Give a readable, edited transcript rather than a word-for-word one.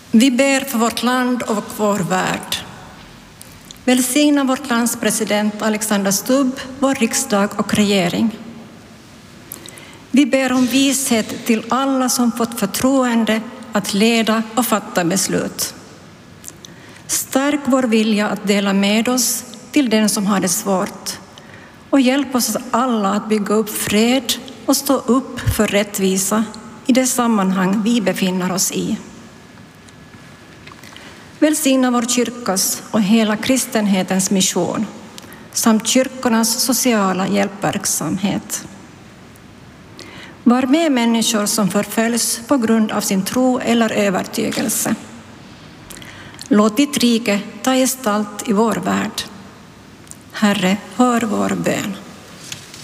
Vi ber för vårt land och vår värld. Välsigna vårt lands president Alexander Stubb, vår riksdag och regering. Vi ber om vishet till alla som fått förtroende att leda och fatta beslut. Stärk vår vilja att dela med oss till den som har det svårt och hjälp oss alla att bygga upp fred och stå upp för rättvisa i det sammanhang vi befinner oss i. Välsigna vår kyrkas och hela kristenhetens mission samt kyrkornas sociala hjälpverksamhet. Var med människor som förföljs på grund av sin tro eller övertygelse. Låt ditt rike ta gestalt i vår värld. Herre, hör vår bön.